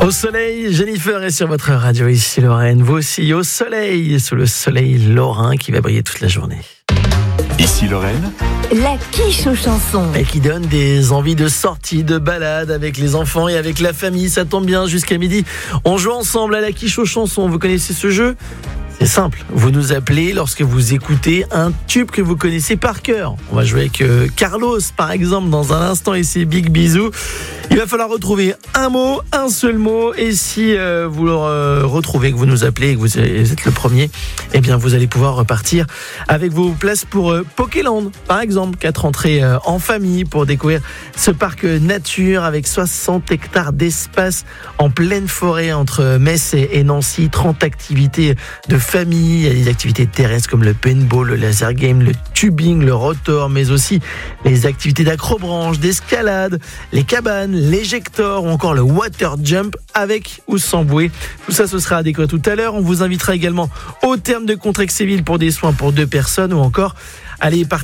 Au soleil, Jennifer est sur votre radio ici Lorraine. Vous aussi au soleil, sous le soleil lorrain qui va briller toute la journée. Ici Lorraine, La quiche aux chansons. Et qui donne des envies de sortie, de balade avec les enfants et avec la famille. Ça tombe bien, jusqu'à midi, on joue ensemble à la quiche aux chansons. Vous connaissez ce jeu ? C'est simple, vous nous appelez lorsque vous écoutez un tube que vous connaissez par cœur. On va jouer avec Carlos par exemple dans un instant et c'est Big Bisou. Il va falloir retrouver un mot, un seul mot, et si vous le retrouvez, que vous nous appelez et que vous êtes le premier, eh bien vous allez pouvoir repartir avec vos places pour Pokéland par exemple, 4 entrées en famille pour découvrir ce parc nature avec 60 hectares d'espace en pleine forêt entre Metz et Nancy, 30 activités de famille. Il y a des activités terrestres comme le paintball, le laser game, le tubing, le rotor, mais aussi les activités d'acrobranche, d'escalade, les cabanes, l'éjector ou encore le water jump avec ou sans bouée. Tout ça, ce sera à découvrir tout à l'heure. On vous invitera également au terme de Contrexéville pour des soins pour 2 personnes ou encore aller partir